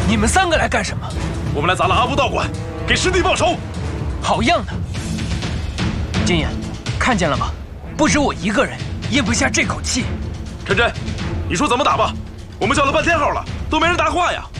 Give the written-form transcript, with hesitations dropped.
你们3个来干什么？ 我们来砸了阿布道馆，给师弟报仇。 好样的！金爷，看见了吗？不止我一个人咽不下这口气。 陈真，你说怎么打吧？我们叫了半天号了，都没人答话呀。